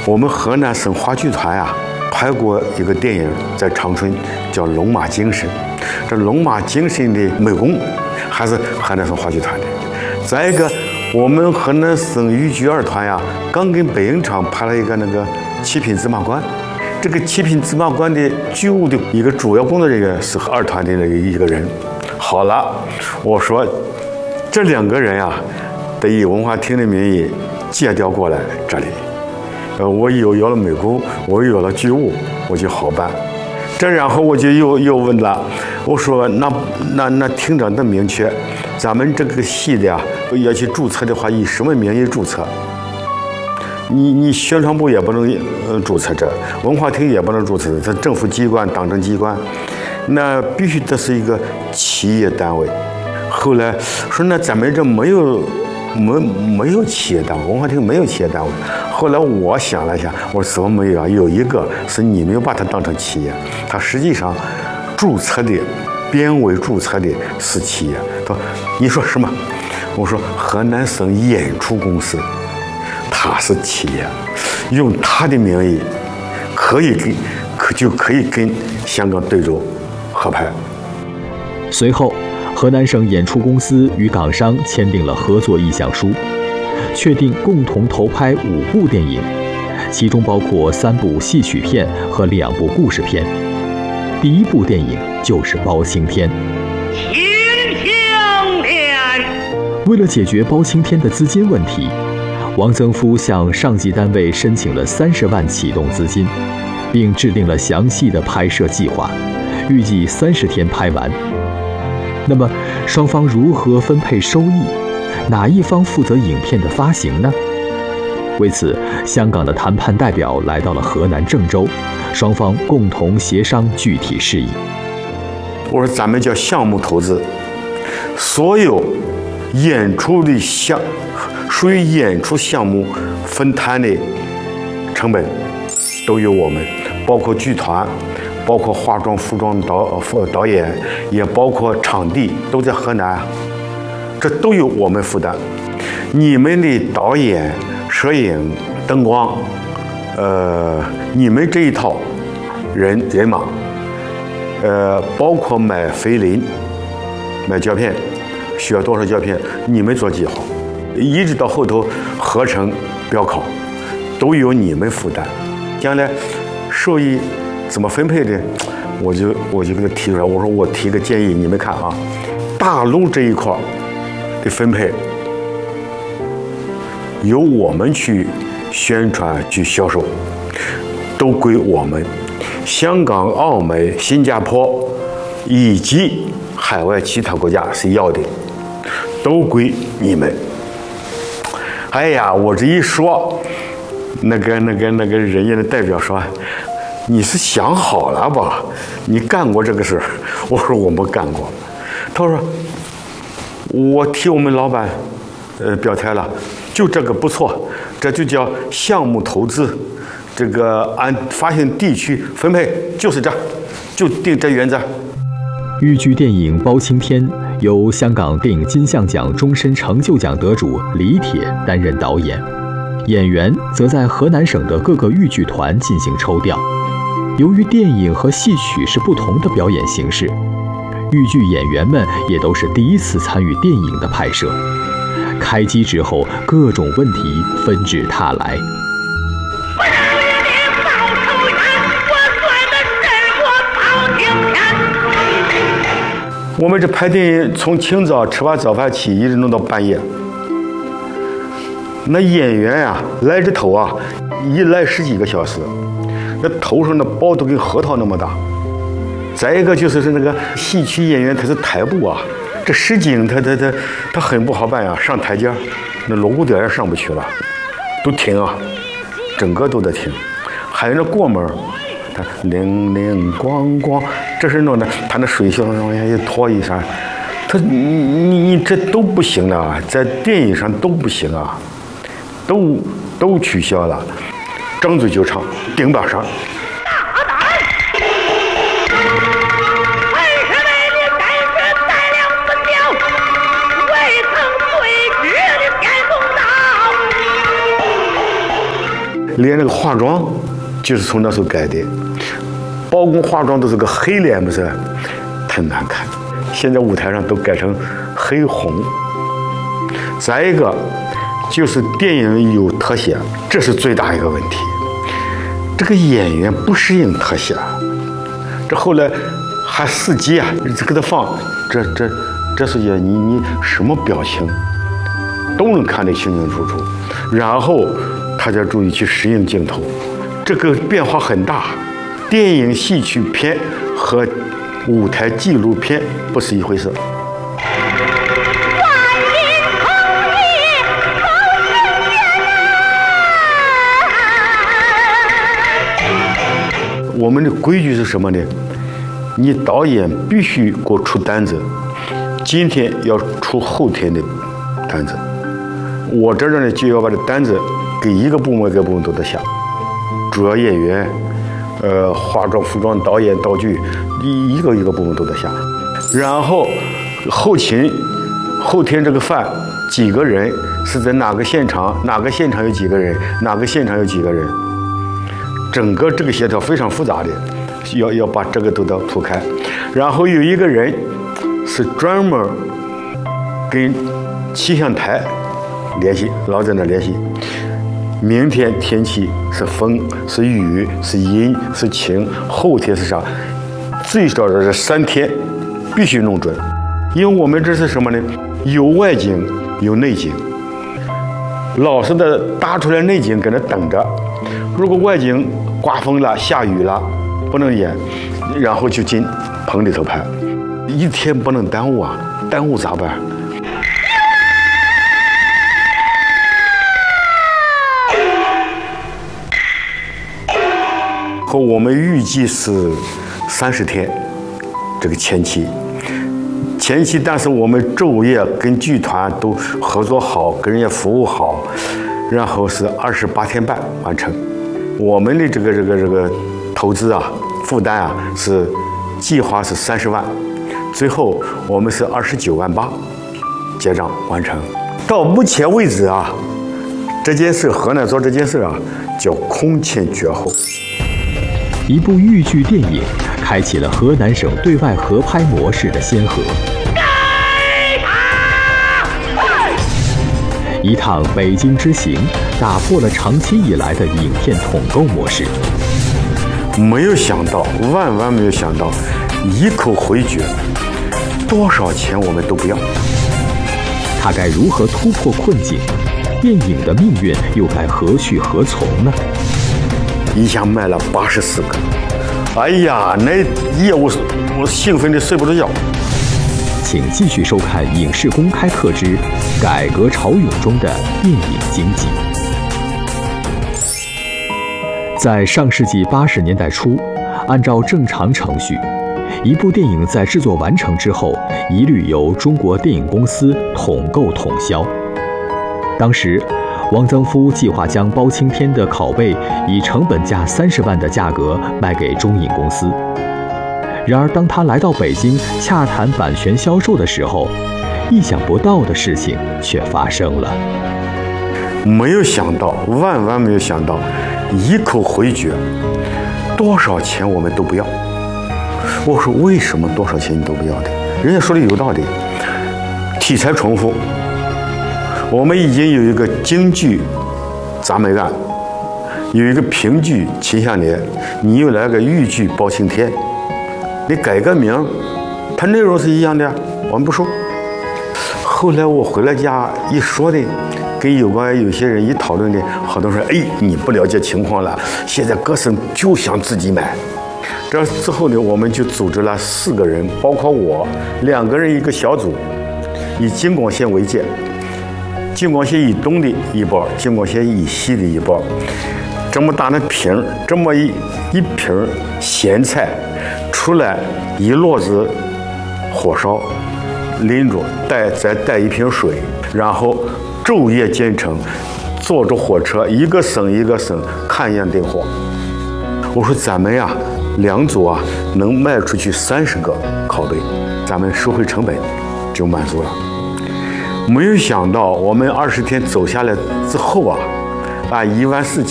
我们河南省话剧团呀，拍过一个电影在长春，叫《龙马精神》。这《龙马精神》的美工还是河南省话剧团的。再一个，我们河南省豫剧二团呀，刚跟北影厂拍了一个那个《七品芝麻官》。这个《七品芝麻官》的剧务的一个主要工作人员是二团的一个人。好了，我说这两个人呀，得以文化厅的名义借调过来这里。我有了美工，我有了剧务，我就好办。这然后我就又问了，我说那厅长的明确，咱们这个戏的呀，要去注册的话，以什么名义注册？你宣传部也不能注册这，文化厅也不能注册这，政府机关、党政机关，那必须得是一个企业单位。后来说，那咱们这没有企业单位，文化厅没有企业单位。后来我想了一下，我说怎么没有啊？有一个是你没有把它当成企业，它实际上注册的编委注册的是企业。他说你说什么？我说河南省演出公司，它是企业，用它的名义可以跟香港对州合拍。 随后，河南省演出公司与港商签订了合作意向书，确定共同投拍5部电影，其中包括3部戏曲片和2部故事片。第1部电影就是《包青天》。为了解决包青天的资金问题，王曾夫向上级单位申请了30万启动资金，并制定了详细的拍摄计划，预计30天拍完。那么，双方如何分配收益？哪一方负责影片的发行呢？为此，香港的谈判代表来到了河南郑州，双方共同协商具体事宜。 我说咱们叫项目投资，所有演出的属于演出项目分摊的成本都由我们，包括剧团，包括化妆、服装导演，也包括场地，都在河南，这都由我们负担。你们的导演、摄影、灯光，你们这一套人马，包括买菲林、买胶片，需要多少胶片，你们做计划，一直到后头合成、标考，都由你们负担。将来收益怎么分配的，我就给他提出来。我说我提个建议，你们看啊，大陆这一块的分配由我们去宣传、去销售，都归我们。香港、澳门、新加坡以及海外其他国家是要的，都归你们。哎呀，我这一说，那个人家的代表说，你是想好了吧？你干过这个事儿？我说我没干过。他说我替我们老板表态了，就这个不错，这就叫项目投资，这个按发行地区分配就是这，就定这原则。 豫剧电影《包青天》由香港电影金像奖终身成就奖得主李铁担任导演，演员则在河南省的各个豫剧团进行抽调。由于电影和戏曲是不同的表演形式，豫剧演员们也都是第一次参与电影的拍摄。开机之后，各种问题纷至沓来。 我们这拍电影从清早吃完早饭起，一直弄到半夜。那演员呀，来这头啊，一来10几个小时，那头上的包都跟核桃那么大。再一个就是那个戏曲演员，他是台步啊，这实景他很不好办呀，上台阶那锣鼓点也上不去了，都停啊，整个都得停。还有那过门，他铃铃咣咣，这是弄的，他那水袖往下一拖一下，他你这都不行了，在电影上都不行啊，都取消了，张嘴就唱，顶把上。 连那个化妆就是从那时候改的，包公化妆都是个黑脸，不是挺难看。现在舞台上都改成黑红。再一个就是电影有特写，这是最大一个问题。这个演员不适应特写，这后来还司机啊，给他放，这是也你什么表情都能看得清清楚楚，然后他就注意去适应镜头，这个变化很大。电影戏曲片和舞台纪录片不是一回事。我们的规矩是什么呢？你导演必须给我出单子，今天要出后天的单子。我这儿呢就要把这单子给一个部门都得下，主要演员、化妆、服装、导演、道具，一个部门都得下。然后后勤，后天这个饭几个人是在哪个现场，哪个现场有几个人，哪个现场有几个人。整个这个协调非常复杂的，要把这个都得铺开，然后有一个人是专门跟气象台联系，老在那联系。明天天气是风是雨是阴是晴，后天是啥？最少的是3天必须弄准，因为我们这是什么呢？有外景有内景，老实的搭出来内景搁那等着。如果外景刮风了、下雨了，不能演，然后就进棚里头拍，一天不能耽误啊！耽误咋办？和我们预计是30天，这个前期，但是我们昼夜跟剧团都合作好，跟人家服务好，然后是28天半完成。我们的这个投资啊，负担啊是计划是30万，最后我们是29万8结账完成。到目前为止啊，这件事河南做这件事啊叫空前绝后。 一部豫剧电影开启了河南省对外合拍模式的先河。一趟北京之行打破了长期以来的影片统购模式。 没有想到，万没有想到，一口回绝，多少钱我们都不要。 他该如何突破困境？电影的命运又该何去何从呢？ 一下卖了84个，哎呀，那业务我兴奋的睡不着觉。 请继续收看《影视公开课之改革潮涌中的电影经济》。在上世纪80年代初，按照正常程序，一部电影在制作完成之后，一律由中国电影公司统购统销。当时，汪曾祜计划将包青天的拷贝以成本价30万的价格卖给中影公司。然而，当他来到北京洽谈版权销售的时候，意想不到的事情却发生了。 没有想到，万没有想到，一口回绝，多少钱我们都不要。我说为什么多少钱你都不要的？人家说的有道理，题材重复。我们已经有一个京剧铡美案，有一个评剧秦香莲，你又来个豫剧包青天。你改个名，它内容是一样的，我们不说。后来我回了家一说的，跟有些人一讨论的，好多人说：“哎，你不了解情况了，现在各省就想自己买。”这之后呢，我们就组织了4个人，包括我2个人一个小组，以京广线为界，京广线以东的一包，京广线以西的一包，这么大的瓶，这么一瓶咸菜。出来一摞子火烧，拎着再带一瓶水，然后昼夜兼程，坐着火车一个省一个省看样订货。我说咱们呀，2组啊能卖出去30个拷贝，咱们收回成本就满足了。没有想到我们20天走下来之后啊，按14700